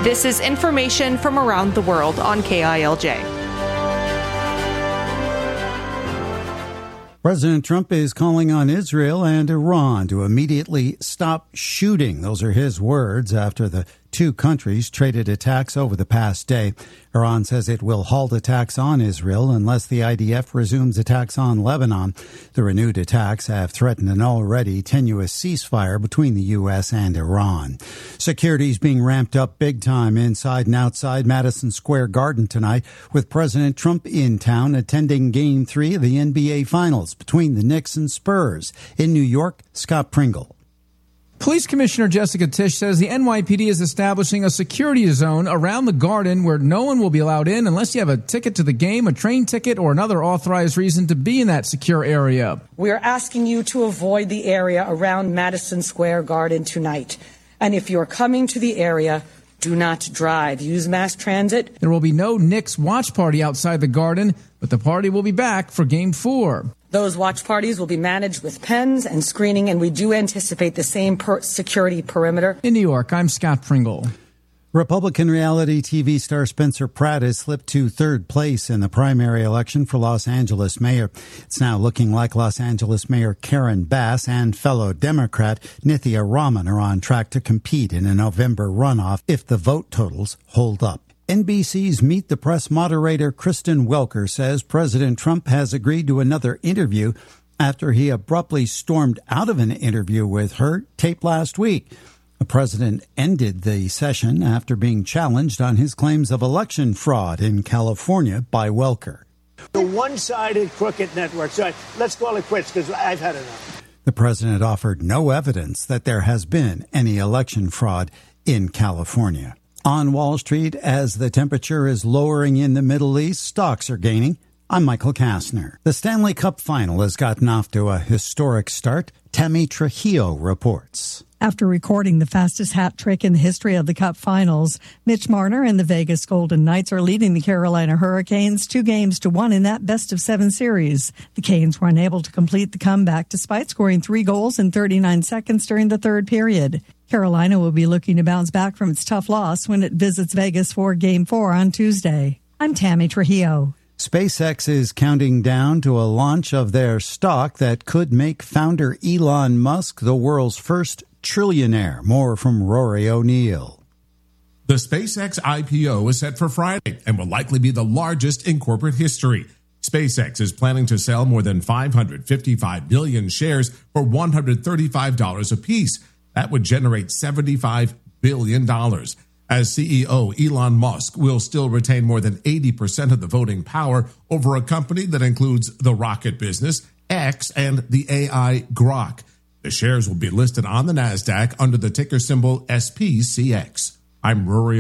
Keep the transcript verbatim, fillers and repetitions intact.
This is information from around the world on K I L J. President Trump is calling on Israel and Iran to immediately stop shooting. Those are his words after the two countries traded attacks over the past day. Iran says it will halt attacks on Israel unless the I D F resumes attacks on Lebanon. The renewed attacks have threatened an already tenuous ceasefire between the U S and Iran. Security is being ramped up big time inside and outside Madison Square Garden tonight, with President Trump in town attending Game three of the N B A Finals between the Knicks and Spurs. In New York, Scott Pringle. Police Commissioner Jessica Tisch says the N Y P D is establishing a security zone around the Garden where no one will be allowed in unless you have a ticket to the game, a train ticket, or another authorized reason to be in that secure area. We are asking you to avoid the area around Madison Square Garden tonight. And if you're coming to the area, do not drive. Use mass transit. There will be no Knicks watch party outside the Garden, but the party will be back for Game four. Those watch parties will be managed with pens and screening, and we do anticipate the same per- security perimeter. In New York, I'm Scott Pringle. Republican reality T V star Spencer Pratt has slipped to third place in the primary election for Los Angeles mayor. It's now looking like Los Angeles Mayor Karen Bass and fellow Democrat Nithya Raman are on track to compete in a November runoff if the vote totals hold up. N B C's Meet the Press moderator Kristen Welker says President Trump has agreed to another interview after he abruptly stormed out of an interview with her taped last week. The president ended the session after being challenged on his claims of election fraud in California by Welker. The one-sided crooked network. So let's call it quits because I've had enough. The president offered no evidence that there has been any election fraud in California. On Wall Street, as the temperature is lowering in the Middle East, stocks are gaining. I'm Michael Kastner. The Stanley Cup final has gotten off to a historic start. Tammy Trujillo reports. After recording the fastest hat trick in the history of the Cup Finals, Mitch Marner and the Vegas Golden Knights are leading the Carolina Hurricanes two games to one in that best-of-seven series. The Canes were unable to complete the comeback despite scoring three goals in thirty-nine seconds during the third period. Carolina will be looking to bounce back from its tough loss when it visits Vegas for Game four on Tuesday. I'm Tammy Trujillo. SpaceX is counting down to a launch of their stock that could make founder Elon Musk the world's first trillionaire. More from Rory O'Neill. The SpaceX I P O is set for Friday and will likely be the largest in corporate history. SpaceX is planning to sell more than five hundred fifty-five million shares for one hundred thirty-five dollars apiece. That would generate seventy-five billion dollars. As C E O, Elon Musk will still retain more than eighty percent of the voting power over a company that includes the rocket business, X, and the A I Grok. The shares will be listed on the NASDAQ under the ticker symbol S P C X. I'm Rory